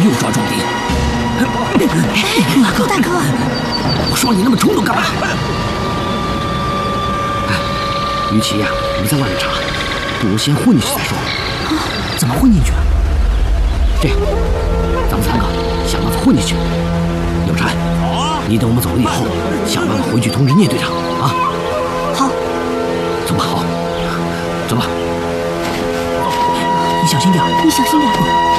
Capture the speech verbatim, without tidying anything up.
又抓壮丁。 陆大哥， 我说你那么冲动干嘛？哎，与其呀，我们在外面查，不如先混进去再说。 啊，怎么混进去啊？ 这样，咱们三个想办法混进去。有禅，你等我们走了以后，想办法回去通知聂队长啊。 好， 走吧，好，走吧。 你小心点， 你小心点。